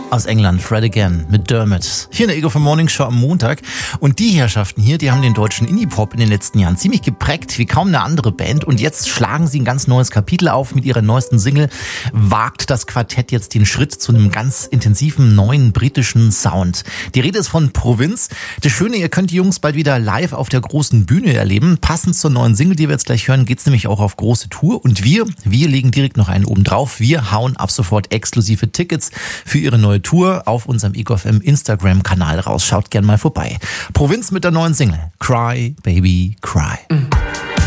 Aus England, Fred Again mit Dermot. Hier in der Ego for Morning Show am Montag. Und die Herrschaften hier, die haben den deutschen Indie-Pop in den letzten Jahren ziemlich geprägt wie kaum eine andere Band. Und jetzt schlagen sie ein ganz neues Kapitel auf mit ihrer neuesten Single. Wagt das Quartett jetzt den Schritt zu einem ganz intensiven neuen britischen Sound. Die Rede ist von Provinz. Das Schöne, ihr könnt die Jungs bald wieder live auf der großen Bühne erleben. Passend zur neuen Single, die wir jetzt gleich hören, geht's nämlich auch auf große Tour. Und wir legen direkt noch einen oben drauf. Wir hauen ab sofort exklusive Tickets für ihre neue Tour auf unserem Ego FM Instagram-Kanal raus. Schaut gern mal vorbei. Provinz mit der neuen Single. Cry, Baby, Cry.